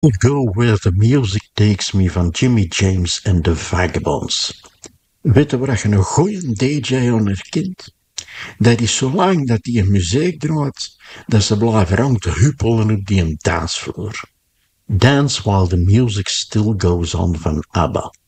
Go Where the Music Takes Me van Jimmy James en The Vagabonds. Weet je waar je een goeie DJ onderkent? Dat is zolang dat die muziek draait, dat ze blijven rond te huppelen op die dansvloer. Dance While the Music Still Goes On van ABBA.